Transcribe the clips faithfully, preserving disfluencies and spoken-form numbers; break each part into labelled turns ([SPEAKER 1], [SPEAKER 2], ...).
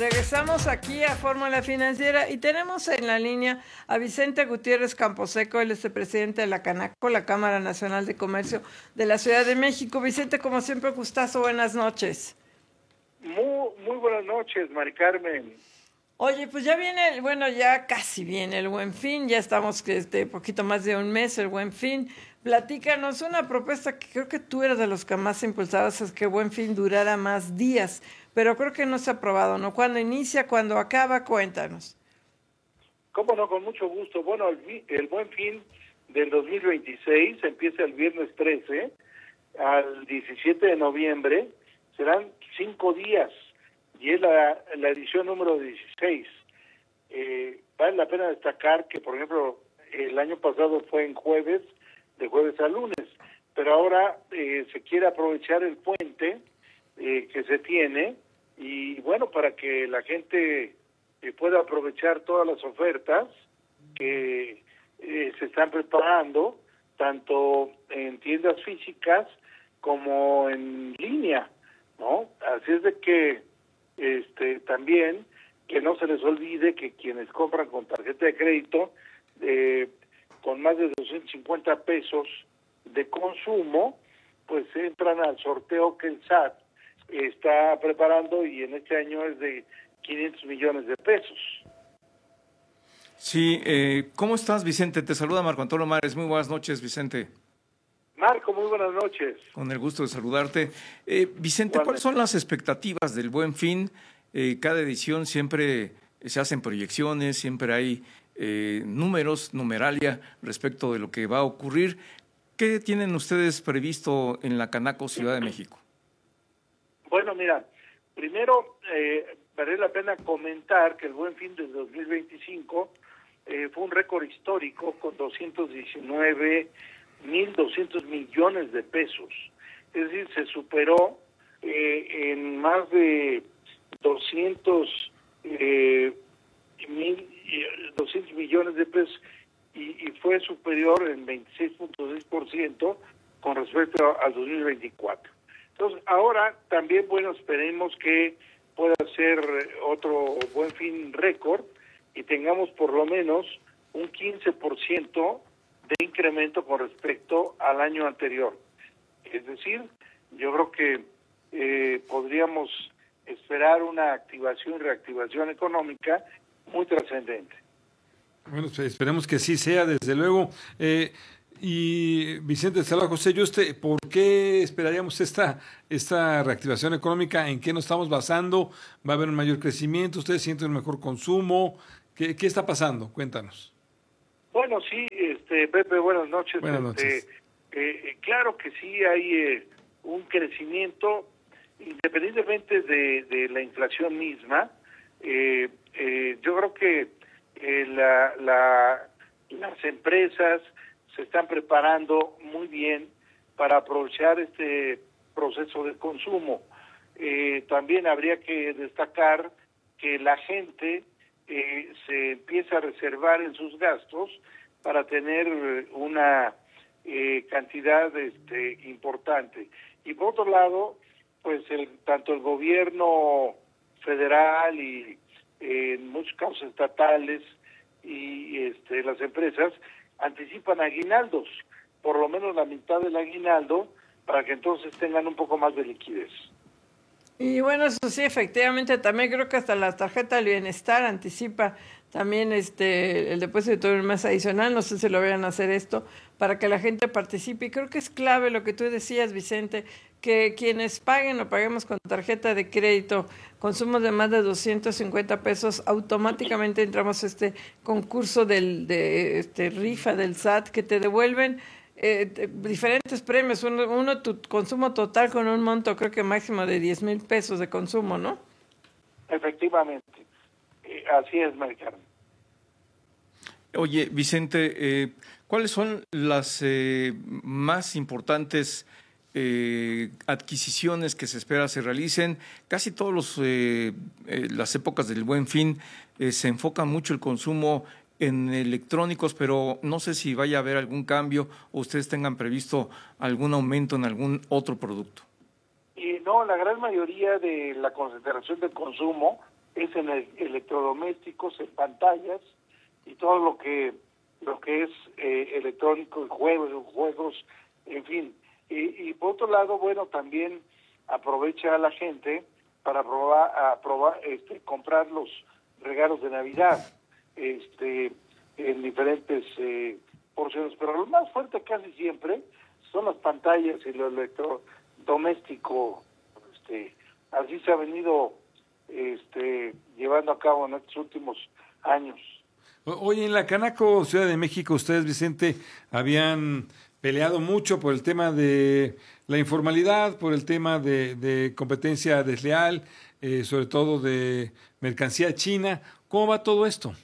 [SPEAKER 1] Regresamos aquí a Fórmula Financiera y tenemos en la línea a Vicente Gutiérrez Camposeco, él es el presidente de la Canaco, la Cámara Nacional de Comercio de la Ciudad de México. Vicente, como siempre, gustazo, buenas noches.
[SPEAKER 2] Muy, muy buenas noches, Mari Carmen.
[SPEAKER 1] Oye, pues ya viene, bueno, ya casi viene el Buen Fin, ya estamos este poquito más de un mes el Buen Fin. Platícanos una propuesta que creo que tú eres de los que más impulsabas, es que Buen Fin durara más días, pero creo que no se ha aprobado, ¿no? ¿Cuándo inicia, cuándo acaba? Cuéntanos.
[SPEAKER 2] Cómo no, con mucho gusto. Bueno, el, el Buen Fin del dos mil veintiséis empieza el viernes trece al diecisiete de noviembre, serán cinco días, y es la, la edición número dieciséis. Eh, vale la pena destacar que, por ejemplo, el año pasado fue en jueves, de jueves a lunes, pero ahora eh, se quiere aprovechar el puente eh, que se tiene, y bueno, para que la gente eh, pueda aprovechar todas las ofertas que eh, se están preparando, tanto en tiendas físicas como en línea, ¿no? Así es de que este también que no se les olvide que quienes compran con tarjeta de crédito eh, con más de doscientos cincuenta pesos de consumo, pues entran al sorteo que el S A T está preparando, y en este año es de quinientos millones de pesos.
[SPEAKER 3] Sí, eh, ¿cómo estás, Vicente? Te saluda Marco Antonio Mares. Muy buenas noches, Vicente.
[SPEAKER 2] Marco, muy buenas noches.
[SPEAKER 3] Con el gusto de saludarte. Eh, Vicente, ¿cuáles son las expectativas del Buen Fin? Eh, cada edición siempre se hacen proyecciones, siempre hay eh, números, numeralia respecto de lo que va a ocurrir. ¿Qué tienen ustedes previsto en la Canaco Ciudad de México?
[SPEAKER 2] Bueno, mira, primero eh, vale la pena comentar que el Buen Fin del dos mil veinticinco eh, fue un récord histórico con doscientos diecinueve mil doscientos millones de pesos. Es decir, se superó eh, en más de doscientos millones de pesos, y, y fue superior en veintiséis punto seis por ciento con respecto al dos mil veinticuatro. Entonces, ahora también, bueno, esperemos que pueda ser otro Buen Fin récord y tengamos por lo menos un quince por ciento de incremento con respecto al año anterior. Es decir, yo creo que eh, podríamos esperar una activación y reactivación económica muy trascendente.
[SPEAKER 4] Bueno, pues esperemos que sí sea, desde luego. Eh, y Vicente Salva José, yo usted, ¿por qué esperaríamos esta esta reactivación económica? ¿En qué nos estamos basando? ¿Va a haber un mayor crecimiento? ¿Ustedes sienten un mejor consumo? ¿Qué, qué está pasando? Cuéntanos.
[SPEAKER 2] Bueno, sí, este Pepe, buenas noches.
[SPEAKER 4] Buenas noches.
[SPEAKER 2] Este, eh, claro que sí hay eh, un crecimiento, independientemente de, de la inflación misma. Eh, eh, yo creo que eh, la, la, las empresas se están preparando muy bien para aprovechar este proceso de consumo. Eh, también habría que destacar que la gente eh, se empieza a reservar en sus gastos para tener una eh, cantidad este, importante. Y por otro lado, pues el, tanto el gobierno federal y eh, en muchos casos estatales y este, las empresas anticipan aguinaldos, por lo menos la mitad del aguinaldo, para que entonces tengan un poco más de liquidez.
[SPEAKER 1] Y bueno, eso sí, efectivamente, también creo que hasta la tarjeta del bienestar anticipa también este el depósito de un mes adicional. No sé si lo vayan a hacer esto para que la gente participe. Y creo que es clave lo que tú decías, Vicente, que quienes paguen o paguemos con tarjeta de crédito consumos de más de doscientos cincuenta pesos, automáticamente entramos a este concurso del de este rifa del S A T que te devuelven Eh, diferentes premios, uno, uno tu consumo total con un monto creo que máximo de diez mil pesos de consumo, ¿no?
[SPEAKER 2] Efectivamente, eh, así es, Mari Carmen.
[SPEAKER 3] Oye, Vicente, eh, ¿cuáles son las eh, más importantes eh, adquisiciones que se espera se realicen? Casi todos los eh, eh, las épocas del Buen Fin eh, se enfoca mucho el consumo en electrónicos, pero no sé si vaya a haber algún cambio o ustedes tengan previsto algún aumento en algún otro producto.
[SPEAKER 2] Y no, la gran mayoría de la concentración del consumo es en el, electrodomésticos, en pantallas y todo lo que lo que es eh, electrónico, juegos, juegos, en fin. Y, y por otro lado, bueno, también aprovecha a la gente para probar, a probar, este, comprar los regalos de Navidad, este, en diferentes eh, porciones. Pero lo más fuerte casi siempre son las pantallas y lo electrodoméstico. Este, así se ha venido este, llevando a cabo en estos últimos años.
[SPEAKER 4] Oye, en la Canaco Ciudad de México, ustedes, Vicente, habían peleado mucho por el tema de la informalidad, por el tema de, de competencia desleal, eh, sobre todo de mercancía china. ¿Cómo va todo esto?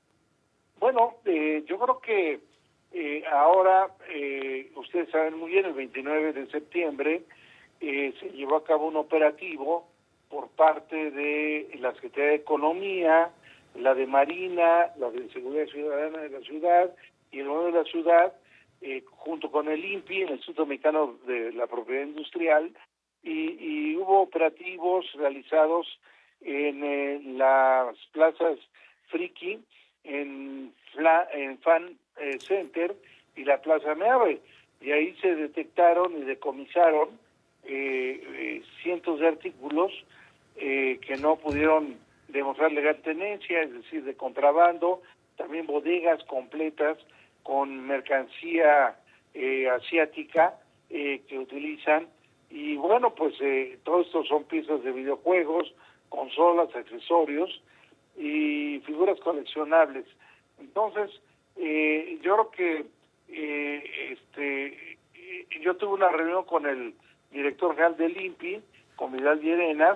[SPEAKER 2] Bueno, eh, yo creo que eh, ahora, eh, ustedes saben muy bien, el veintinueve de septiembre eh, se llevó a cabo un operativo por parte de la Secretaría de Economía, la de Marina, la de Seguridad Ciudadana de la ciudad y el gobierno de la ciudad, eh, junto con el I N P I, el Instituto Mexicano de la Propiedad Industrial, y, y hubo operativos realizados en eh, las plazas Friki, en, Fla, en Fan eh, Center y la Plaza Meave, y ahí se detectaron y decomisaron eh, eh, cientos de artículos eh, que no pudieron demostrar legal tenencia, es decir, de contrabando, también bodegas completas con mercancía eh, asiática eh, que utilizan, y bueno, pues eh, todo esto son piezas de videojuegos, consolas, accesorios y figuras coleccionables. Entonces, eh, yo creo que eh, este eh, yo tuve una reunión con el director general del I N P I, con Vidal Llerenas,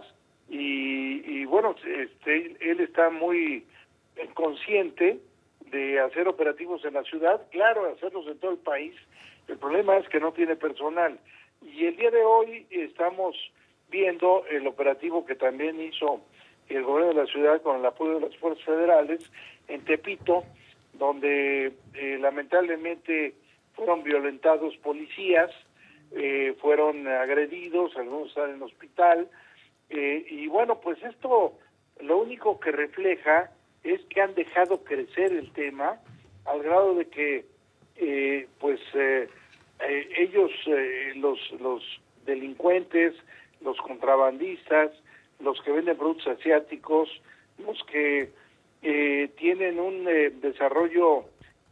[SPEAKER 2] y, y bueno, este él está muy consciente de hacer operativos en la ciudad, claro, hacerlos en todo el país. El problema es que no tiene personal. Y el día de hoy estamos viendo el operativo que también hizo el gobierno de la ciudad con el apoyo de las fuerzas federales en Tepito, donde eh, lamentablemente fueron violentados policías, eh, fueron agredidos, algunos están en el hospital, eh, y bueno, pues esto lo único que refleja es que han dejado crecer el tema al grado de que eh, pues eh, eh, ellos, eh, los, los delincuentes, los contrabandistas, los que venden productos asiáticos, los que eh, tienen un eh, desarrollo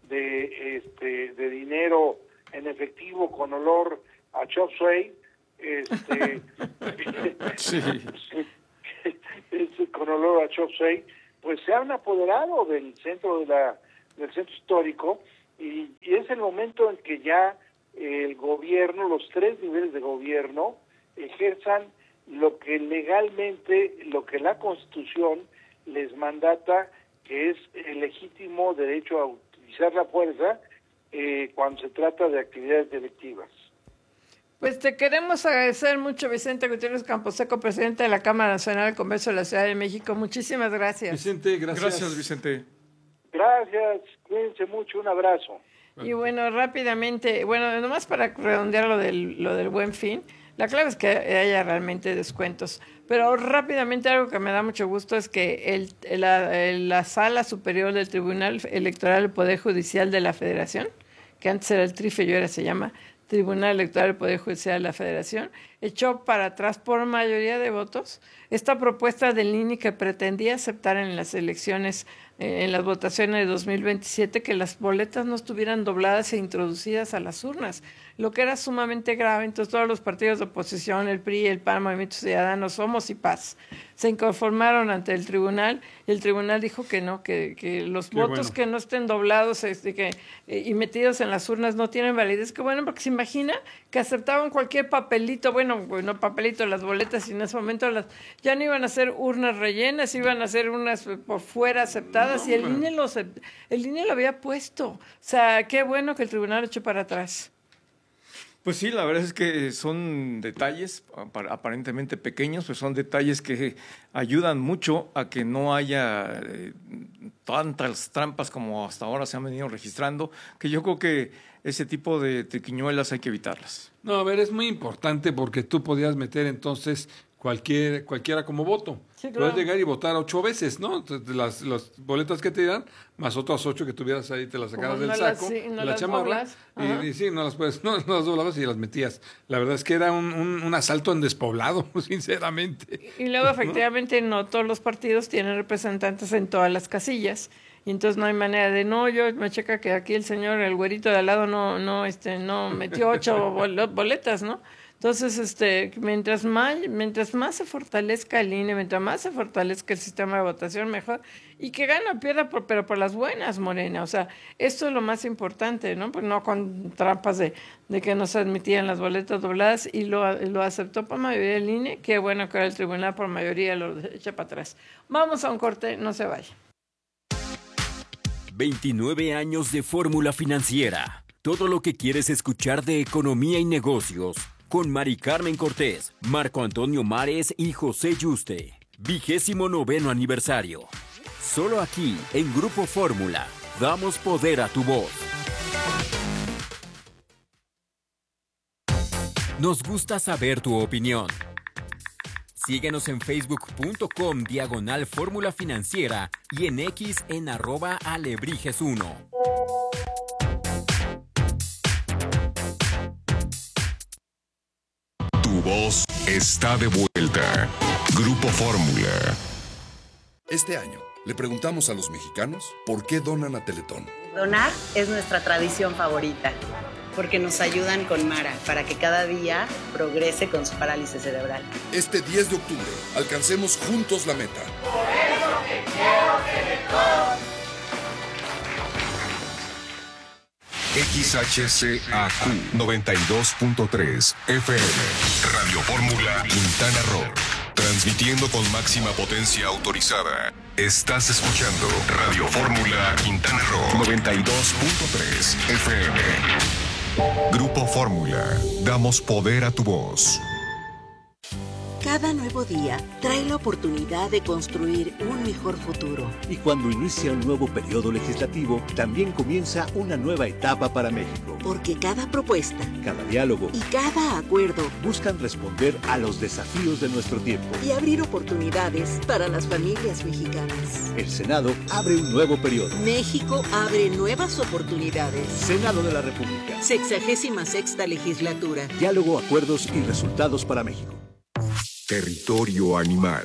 [SPEAKER 2] de este de dinero en efectivo con olor a chop suey, este
[SPEAKER 3] sí.
[SPEAKER 2] con olor a chop suey, pues se han apoderado del centro de la del centro histórico, y, y es el momento en que ya el gobierno, los tres niveles de gobierno, ejerzan lo que legalmente, lo que la Constitución les mandata, que es el legítimo derecho a utilizar la fuerza eh, cuando se trata de actividades delictivas.
[SPEAKER 1] Pues te queremos agradecer mucho, Vicente Gutiérrez Camposeco, presidente de la Cámara Nacional de Comercio de la Ciudad de México. Muchísimas gracias.
[SPEAKER 4] Vicente, gracias.
[SPEAKER 3] Gracias, Vicente.
[SPEAKER 2] Gracias, cuídense mucho, un abrazo.
[SPEAKER 1] Y bueno, rápidamente, bueno, nomás para redondear lo del, lo del Buen Fin, la clave es que haya realmente descuentos. Pero rápidamente algo que me da mucho gusto es que el, la, la Sala Superior del Tribunal Electoral del Poder Judicial de la Federación, que antes era el TRIFE y ahora se llama Tribunal Electoral del Poder Judicial de la Federación, echó para atrás por mayoría de votos esta propuesta del I N E que pretendía aceptar en las elecciones, eh, en las votaciones de dos mil veintisiete, que las boletas no estuvieran dobladas e introducidas a las urnas, lo que era sumamente grave. Entonces todos los partidos de oposición, el P R I, el P A N, Movimiento Ciudadano, Somos y Paz, se inconformaron ante el tribunal, y el tribunal dijo que no, que, que los
[SPEAKER 4] Qué
[SPEAKER 1] votos
[SPEAKER 4] bueno.
[SPEAKER 1] que no estén doblados este, que, eh, y metidos en las urnas no tienen validez. Que bueno, porque se imagina que aceptaban cualquier papelito, bueno, no papelito, las boletas, y en ese momento las ya no iban a ser urnas rellenas, iban a ser unas por fuera aceptadas, y el I N E lo, el I N E lo había puesto. O sea, qué bueno que el tribunal echó para atrás.
[SPEAKER 3] Pues sí, la verdad es que son detalles aparentemente pequeños, pues son detalles que ayudan mucho a que no haya eh, tantas trampas como hasta ahora se han venido registrando, que yo creo que ese tipo de triquiñuelas hay que evitarlas.
[SPEAKER 4] No, a ver, es muy importante porque tú podías meter entonces cualquier, cualquiera como voto.
[SPEAKER 1] Sí, claro.
[SPEAKER 4] Puedes llegar y votar ocho veces, ¿no? Entonces, las, las boletas que te dan, más otras ocho que tuvieras ahí, te las sacaras
[SPEAKER 1] Como
[SPEAKER 4] del
[SPEAKER 1] no las-
[SPEAKER 4] saco,
[SPEAKER 1] sí, no
[SPEAKER 4] de la
[SPEAKER 1] las
[SPEAKER 4] chamarra,
[SPEAKER 1] doblas. Ajá.
[SPEAKER 4] y, y sí, no las puedes, no, no las doblabas y las metías. La verdad es que era un, un, un asalto en despoblado, sinceramente.
[SPEAKER 1] Y luego, efectivamente, no todos los partidos tienen representantes en todas las casillas. Y entonces no hay manera de, no, yo me checa que aquí el señor, el güerito de al lado, no, no, este, no metió ocho bol- boletas, ¿no? Entonces, este, mientras más, mientras más se fortalezca el I N E, mientras más se fortalezca el sistema de votación, mejor. Y que gana o pierda, por, pero por las buenas, Morena. O sea, esto es lo más importante, ¿no? Pues no con trampas de, de que no se admitían las boletas dobladas y lo, lo aceptó por mayoría el I N E. Qué bueno que ahora el tribunal por mayoría lo echa para atrás. Vamos a un corte, no se vaya.
[SPEAKER 5] veintinueve años de Fórmula Financiera. Todo lo que quieres escuchar de economía y negocios. Con Mari Carmen Cortés, Marco Antonio Mares y José Yuste. Vigésimo noveno aniversario. Solo aquí, en Grupo Fórmula, damos poder a tu voz. Nos gusta saber tu opinión. Síguenos en facebook.com diagonal Fórmula Financiera y en X en arroba alebrijes uno.
[SPEAKER 6] Tu voz está de vuelta. Grupo Fórmula.
[SPEAKER 7] Este año le preguntamos a los mexicanos por qué donan a Teletón.
[SPEAKER 8] Donar es nuestra tradición favorita, porque nos ayudan con Mara para que cada día progrese con su parálisis cerebral.
[SPEAKER 7] Este diez de octubre, alcancemos juntos la meta.
[SPEAKER 9] Por eso te quiero, Teletón.
[SPEAKER 6] X H C A Q noventa y dos punto tres F M. Radio Fórmula Quintana Roo. Transmitiendo con máxima potencia autorizada. Estás escuchando Radio Fórmula Quintana Roo noventa y dos punto tres F M. Grupo Fórmula. Damos poder a tu voz.
[SPEAKER 10] Cada nuevo día trae la oportunidad de construir un mejor futuro.
[SPEAKER 11] Y cuando inicia un nuevo periodo legislativo, también comienza una nueva etapa para México.
[SPEAKER 10] Porque cada propuesta,
[SPEAKER 11] cada diálogo
[SPEAKER 10] y cada acuerdo
[SPEAKER 11] buscan responder a los desafíos de nuestro tiempo
[SPEAKER 10] y abrir oportunidades para las familias mexicanas.
[SPEAKER 11] El Senado abre un nuevo periodo.
[SPEAKER 10] México abre nuevas oportunidades.
[SPEAKER 11] Senado de la República.
[SPEAKER 10] Sexagésima sexta legislatura.
[SPEAKER 11] Diálogo, acuerdos y resultados para México.
[SPEAKER 6] Territorio animal.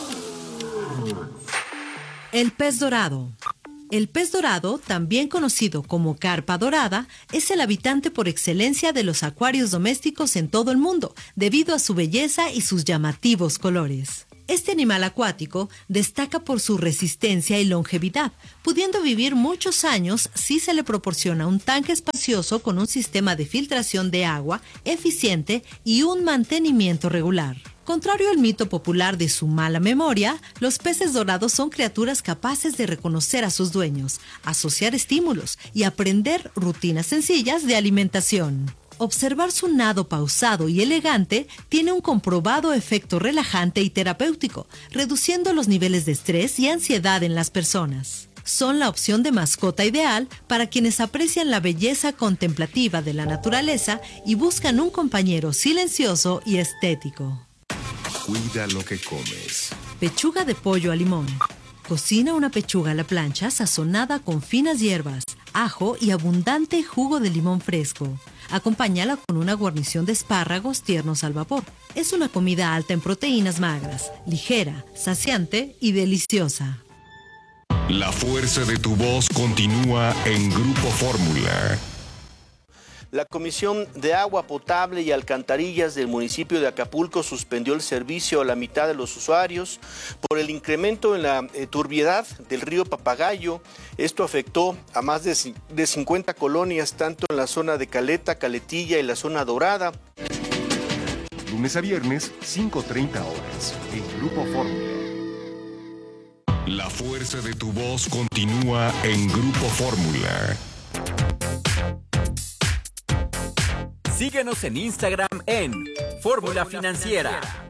[SPEAKER 12] El pez dorado. El pez dorado, también conocido como carpa dorada, es el habitante por excelencia de los acuarios domésticos en todo el mundo, debido a su belleza y sus llamativos colores. Este animal acuático destaca por su resistencia y longevidad, pudiendo vivir muchos años si se le proporciona un tanque espacioso con un sistema de filtración de agua eficiente y un mantenimiento regular. Contrario al mito popular de su mala memoria, los peces dorados son criaturas capaces de reconocer a sus dueños, asociar estímulos y aprender rutinas sencillas de alimentación. Observar su nado pausado y elegante tiene un comprobado efecto relajante y terapéutico, reduciendo los niveles de estrés y ansiedad en las personas. Son la opción de mascota ideal para quienes aprecian la belleza contemplativa de la naturaleza y buscan un compañero silencioso y estético.
[SPEAKER 6] Cuida lo que comes.
[SPEAKER 12] Pechuga de pollo a limón. Cocina una pechuga a la plancha sazonada con finas hierbas, ajo y abundante jugo de limón fresco. Acompáñala con una guarnición de espárragos tiernos al vapor. Es una comida alta en proteínas magras, ligera, saciante y deliciosa.
[SPEAKER 6] La fuerza de tu voz continúa en Grupo Fórmula.
[SPEAKER 13] La Comisión de Agua Potable y Alcantarillas del municipio de Acapulco suspendió el servicio a la mitad de los usuarios por el incremento en la eh, turbiedad del río Papagayo. Esto afectó a más de, de cincuenta colonias, tanto en la zona de Caleta, Caletilla y la zona dorada.
[SPEAKER 6] Lunes a viernes, cinco treinta horas, en Grupo Fórmula. La fuerza de tu voz continúa en Grupo Fórmula.
[SPEAKER 5] Síguenos en Instagram en Fórmula Financiera.